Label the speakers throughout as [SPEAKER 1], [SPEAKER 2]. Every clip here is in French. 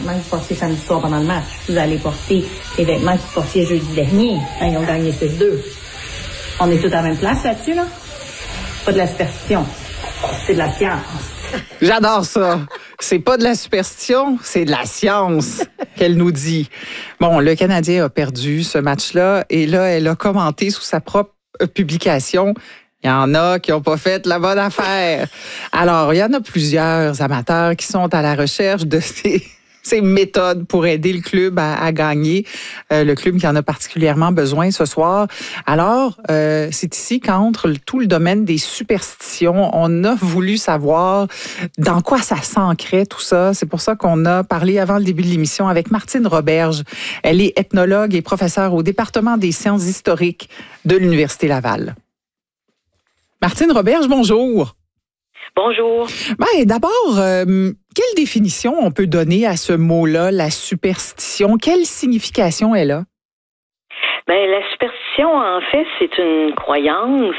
[SPEAKER 1] vêtements que vous portiez samedi soir pendant le match. Vous allez porter les vêtements que vous portiez jeudi dernier. Ils ont gagné 6-2. On est tous à la même place là-dessus, là? Pas de la superstition. C'est de la science.
[SPEAKER 2] J'adore ça. C'est pas de la superstition, c'est de la science qu'elle nous dit. Bon, le Canadien a perdu ce match-là et là, elle a commenté sous sa propre publication. Il y en a qui n'ont pas fait la bonne affaire. Alors, il y en a plusieurs amateurs qui sont à la recherche de ces méthodes pour aider le club à gagner, le club qui en a particulièrement besoin ce soir. Alors, c'est ici qu'entre tout le domaine des superstitions, on a voulu savoir dans quoi ça s'ancrait tout ça. C'est pour ça qu'on a parlé avant le début de l'émission avec Martine Roberge. Elle est ethnologue et professeure au département des sciences historiques de l'Université Laval. Martine Roberge, bonjour.
[SPEAKER 3] Bonjour.
[SPEAKER 2] Ben, d'abord, quelle définition on peut donner à ce mot-là, la superstition? Quelle signification elle a?
[SPEAKER 3] Ben, la superstition, en fait, c'est une croyance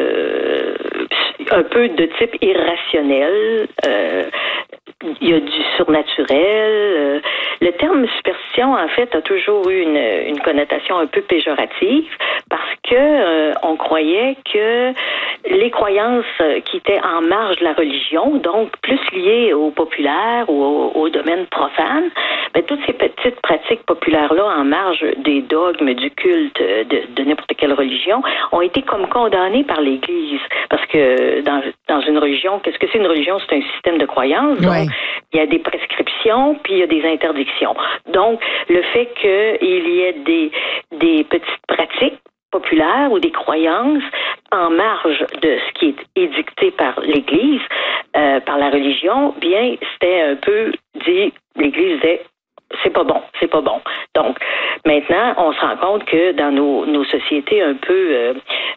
[SPEAKER 3] un peu de type irrationnel. Il y a du surnaturel. Le terme superstition, en fait, a toujours eu une connotation un peu péjorative parce que on croyait que les croyances qui étaient en marge de la religion, donc plus liées au populaire ou au domaine profane, ben, toutes ces petites pratiques populaires-là en marge des dogmes du culte de n'importe quelle religion ont été comme condamnées par l'Église. Parce que dans une religion, qu'est-ce que c'est une religion? C'est un système de croyances. Donc, il y a des prescriptions, puis il y a des interdictions. Donc, le fait qu'il y ait des petites pratiques populaires ou des croyances en marge de ce qui est édicté par l'Église, par la religion, bien, c'était un peu dit, l'Église disait, c'est pas bon, c'est pas bon. Donc, maintenant, on se rend compte que dans nos sociétés un peu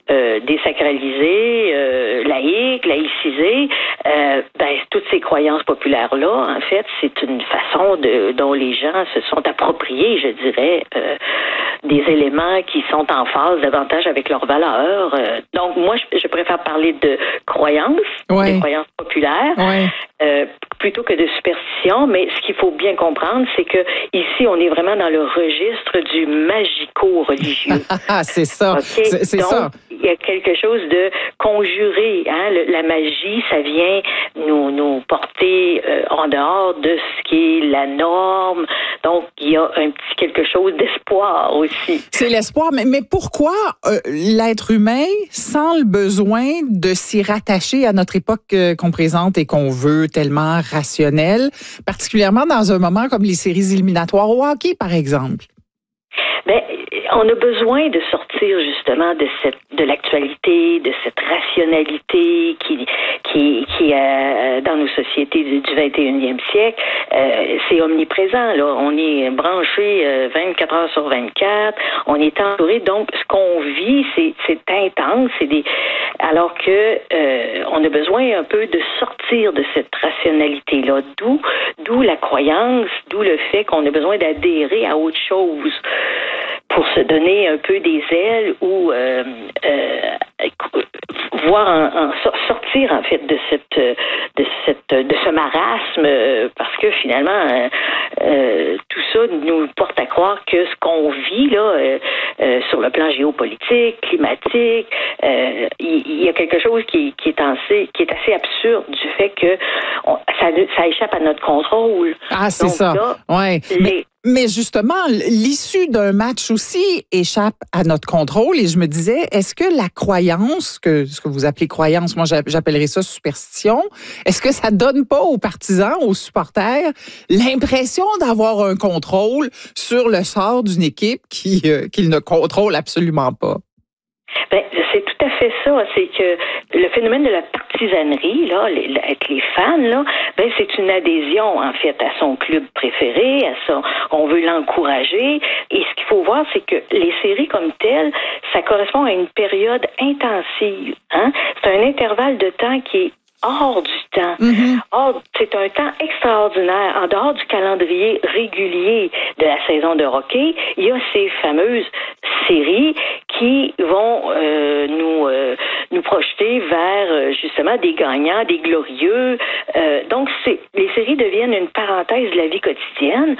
[SPEAKER 3] désacralisées, laïques, laïcisées, ben, toutes ces croyances populaires-là, en fait, c'est une façon dont les gens se sont appropriés, je dirais, des éléments qui sont en phase davantage avec leurs valeurs. Donc, moi, je préfère parler de croyances, des croyances populaires, plutôt que de superstition. Mais ce qu'il faut bien comprendre, c'est que ici, on est vraiment dans le registre du magico-religieux.
[SPEAKER 2] C'est ça.
[SPEAKER 3] Okay?
[SPEAKER 2] C'est
[SPEAKER 3] donc,
[SPEAKER 2] ça.
[SPEAKER 3] Il y a quelque chose de conjuré. Hein? La magie, ça vient nous porter en dehors de ce qui est la norme. Donc, il y a un petit quelque chose d'espoir aussi.
[SPEAKER 2] C'est l'espoir, mais pourquoi l'être humain sent le besoin de s'y rattacher à notre époque qu'on présente et qu'on veut tellement rationnelle, particulièrement dans un moment comme les séries éliminatoires au hockey, par exemple?
[SPEAKER 3] Ben, on a besoin de sortir justement de l'actualité, de cette rationalité qui dans nos sociétés du 21e siècle, c'est omniprésent. Là, on est branché 24 heures sur 24, on est entouré. Donc, ce qu'on vit, c'est intense, alors que on a besoin un peu de sortir de cette rationalité-là. D'où la croyance, d'où le fait qu'on a besoin d'adhérer à autre chose pour se donner un peu des ailes ou sortir en fait de ce marasme parce que finalement tout ça nous porte à croire que ce qu'on vit là sur le plan géopolitique, climatique, il y a quelque chose qui est assez absurde du fait que ça échappe à notre contrôle.
[SPEAKER 2] Ah, c'est donc, ça.
[SPEAKER 3] Là,
[SPEAKER 2] Mais justement, l'issue d'un match aussi échappe à notre contrôle. Et je me disais, est-ce que la croyance, ce que vous appelez croyance, moi j'appellerais ça superstition, est-ce que ça donne pas aux partisans, aux supporters, l'impression d'avoir un contrôle sur le sort d'une équipe qu'ils ne contrôlent absolument pas?
[SPEAKER 3] Ben, c'est tout à fait ça. C'est que le phénomène de la partisanerie, là, avec les fans, là, ben, c'est une adhésion, en fait, à son club préféré, on veut l'encourager. Et ce qu'il faut voir, c'est que les séries comme telles, ça correspond à une période intensive, hein. C'est un intervalle de temps qui est hors du temps. Or, c'est un temps extraordinaire. En dehors du calendrier régulier de la saison de hockey, il y a ces fameuses séries qui vont nous projeter vers justement des gagnants, des glorieux. Donc, les séries deviennent une parenthèse de la vie quotidienne